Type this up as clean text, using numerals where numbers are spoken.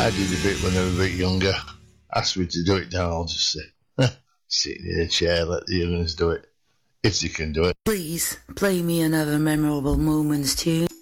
I did a bit when I was a bit younger. Asked me to do it now, I'll just sit in a chair, let the young'uns do it. If they can do it. Please play me another memorable moments tune.